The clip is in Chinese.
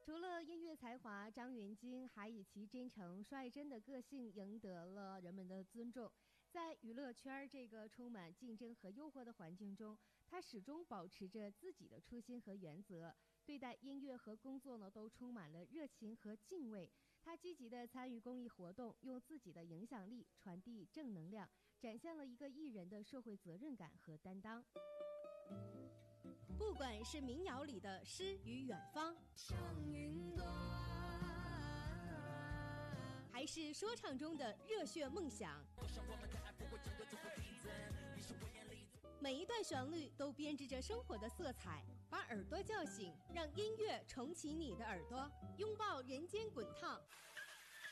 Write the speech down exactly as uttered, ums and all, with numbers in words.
除了音乐才华，张元京还以其真诚率真的个性赢得了人们的尊重。在娱乐圈这个充满竞争和诱惑的环境中，他始终保持着自己的初心和原则，对待音乐和工作呢都充满了热情和敬畏。他积极地参与公益活动，用自己的影响力传递正能量，展现了一个艺人的社会责任感和担当。不管是民谣里的诗与远方，像云端，还是说唱中的热血梦想，每一段旋律都编织着生活的色彩，把耳朵叫醒，让音乐重启你的耳朵，拥抱人间滚烫。